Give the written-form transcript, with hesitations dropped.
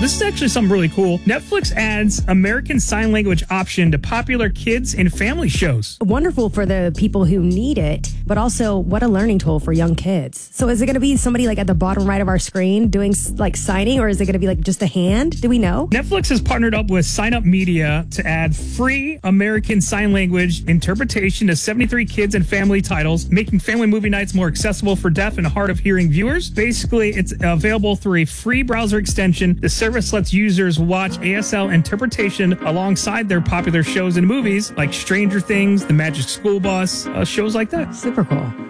This is actually something really cool. Netflix adds American Sign Language option to popular kids and family shows. Wonderful for the people who need it, but also what a learning tool for young kids. So is it going to be somebody like at the bottom right of our screen doing like signing, or is it going to be like just a hand? Do we know? Netflix has partnered up with Sign Up Media to add free American Sign Language interpretation to 73 kids and family titles, making family movie nights more accessible for deaf and hard of hearing viewers. Basically, it's available through a free browser extension. The service lets users watch ASL interpretation alongside their popular shows and movies like Stranger Things, The Magic School Bus, shows like that. Super cool.